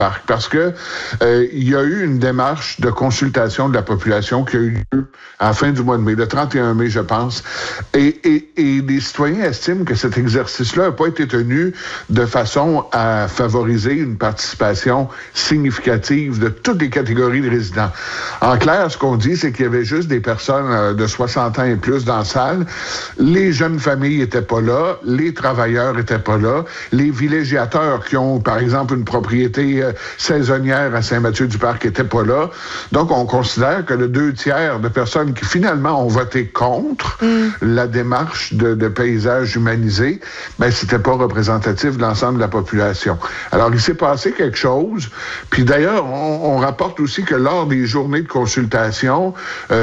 parc, parce que il y a eu une démarche de consultation de la population qui a eu lieu à la fin du mois de mai, le 31 mai, je pense. Et les citoyens estiment que cet exercice-là n'a pas été tenu de façon à favoriser une participation significative de toutes les catégories de résidents. En clair, ce qu'on dit, c'est qu'il y avait juste des personnes de 60 ans et plus dans la salle. Les jeunes familles n'étaient pas là, les travailleurs n'étaient pas là, les villégiateurs qui ont, par exemple, une propriété saisonnière à Saint-Mathieu-du-Parc n'étaient pas là. Donc, on considère que le 2/3 de personnes qui, finalement, ont voté contre la démarche de paysage humanisé, ben, c'était pas représentatif de l'ensemble de la population. Alors, il s'est passé quelque chose. Puis, d'ailleurs, on rapporte aussi que lors des journées de consultation,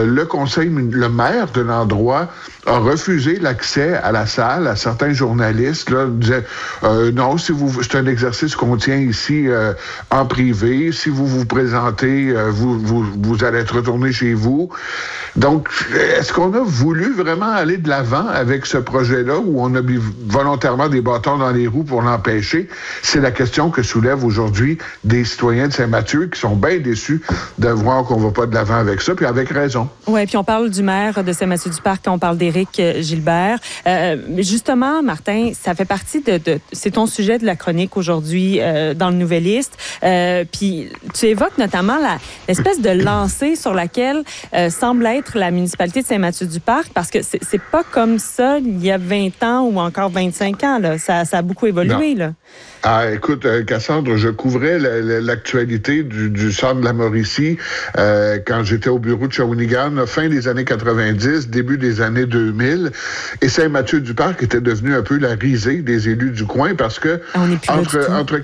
le maire de l'endroit a refusé l'accès à la salle à certains journalistes. Là, disait, non, c'est un exercice qu'on tient ici en privé. Si vous vous présentez, vous allez être retourné chez vous. Donc, est-ce qu'on a voulu vraiment aller de l'avant avec ce projet-là où on a mis volontairement des bâtons dans les roues pour l'empêcher? C'est la question que soulèvent aujourd'hui des citoyens de Saint-Mathieu qui sont bien déçus de voir qu'on ne va pas de l'avant avec ça, puis avec raison. Oui, puis on parle du maire de Saint-Mathieu-du-Parc, on parle d'Éric Gilbert. Justement, Martin, ça fait partie c'est ton sujet de la chronique aujourd'hui dans le Nouvelliste. Puis tu évoques notamment l'espèce de lancée sur laquelle semble être la municipalité de Saint-Mathieu-du-Parc, parce que c'est pas comme ça il y a 20 ans ou encore 25 ans. Là. Ça a beaucoup évolué. Là. Ah, écoute, Cassandre, je couvrais l'actualité du centre de la Mauricie quand j'étais au bureau de Shawinigan, fin des années 90, début des années 2000. Et Saint-Mathieu-du-Parc était devenu un peu la risée des élus du coin parce que entre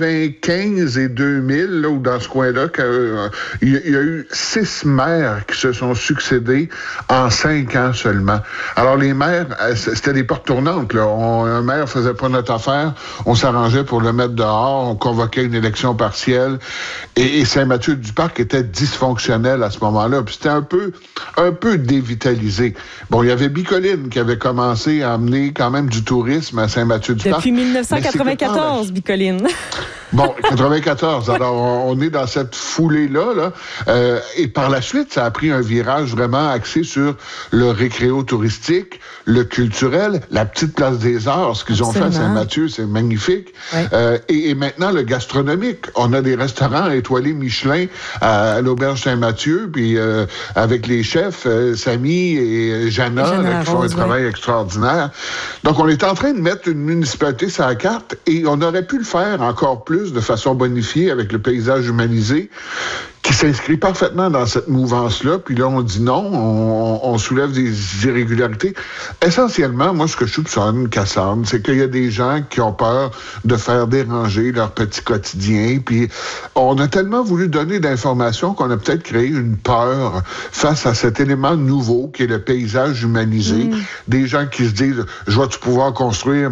95 et 2000, là, ou dans ce coin-là, il y a eu 6 maires qui se sont succédés en 5 ans seulement. Alors, les maires, c'était des portes tournantes. Là. Un maire faisait pas notre affaire, on s'arrangeait pour le mettre dehors, on convoquait une élection partielle et Saint-Mathieu-du-Parc était dysfonctionnel à ce moment-là. Puis c'était un peu dévitalisé. Bon, il y avait Bicoline qui avait commencé à amener quand même du tourisme à Saint-Mathieu-du-Parc. Depuis 1994, Bicoline. Bon, 94. Alors, on est dans cette foulée-là. Là. Et par la suite, ça a pris un virage vraiment axé sur le récréo touristique, le culturel, la petite place des arts. Ce qu'ils ont fait à Saint-Mathieu, c'est magnifique. Ouais. Et maintenant, le gastronomique. On a des restaurants étoilés Michelin à l'Auberge Saint-Mathieu, puis avec les chefs, Samy et Jana, là, qui font un travail extraordinaire. Donc, on est en train de mettre une municipalité sur la carte et on aurait pu le faire encore plus de façon bonifiée avec le paysage humanisé qui s'inscrit parfaitement dans cette mouvance-là. Puis là, on dit non, on soulève des irrégularités. Essentiellement, moi, ce que je soupçonne, Cassandre, c'est qu'il y a des gens qui ont peur de faire déranger leur petit quotidien. Puis on a tellement voulu donner d'informations qu'on a peut-être créé une peur face à cet élément nouveau qui est le paysage humanisé. Des gens qui se disent, je vais-tu pouvoir construire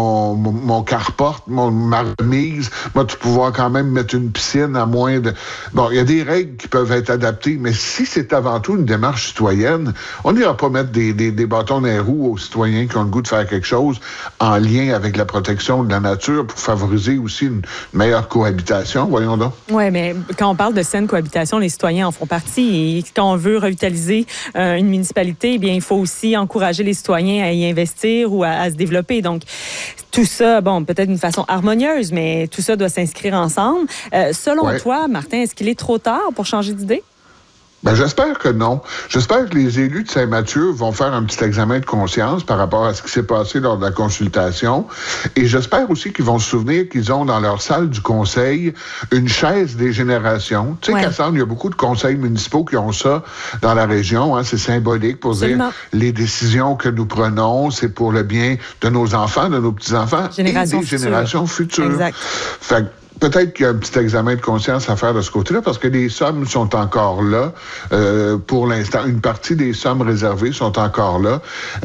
mon carport, ma remise, vas-tu pouvoir quand même mettre une piscine à moins de... Bon, il y a des règles qui peuvent être adaptées, mais si c'est avant tout une démarche citoyenne, on n'ira pas mettre des bâtons dans les roues aux citoyens qui ont le goût de faire quelque chose en lien avec la protection de la nature pour favoriser aussi une meilleure cohabitation, voyons donc. Oui, mais quand on parle de saine cohabitation, les citoyens en font partie. Et quand on veut revitaliser une municipalité, eh bien, il faut aussi encourager les citoyens à y investir ou à se développer. Donc, tout ça, bon, peut-être d'une façon harmonieuse, mais tout ça doit s'inscrire ensemble. Selon toi, Martin, est-ce qu'il est trop tard pour changer d'idée? Ben, j'espère que non. J'espère que les élus de Saint-Mathieu vont faire un petit examen de conscience par rapport à ce qui s'est passé lors de la consultation. Et j'espère aussi qu'ils vont se souvenir qu'ils ont dans leur salle du conseil une chaise des générations. Tu sais, Cassandre, il y a beaucoup de conseils municipaux qui ont ça dans la région. Hein, c'est symbolique pour dire les décisions que nous prenons, c'est pour le bien de nos enfants, de nos petits-enfants et des générations futures. Exact. Fait peut-être qu'il y a un petit examen de conscience à faire de ce côté-là, parce que les sommes sont encore là. Pour l'instant, une partie des sommes réservées sont encore là.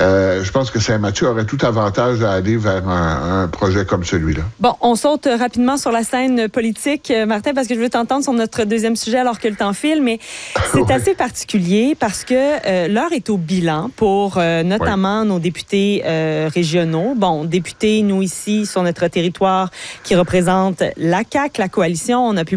Je pense que Saint-Mathieu aurait tout avantage à aller vers un projet comme celui-là. Bon, on saute rapidement sur la scène politique, Martin, parce que je veux t'entendre sur notre deuxième sujet alors que le temps file, mais c'est assez particulier parce que l'heure est au bilan pour notamment nos députés régionaux. Bon, députés, nous ici, sur notre territoire, qui représentent la CAQ, la coalition, on a publié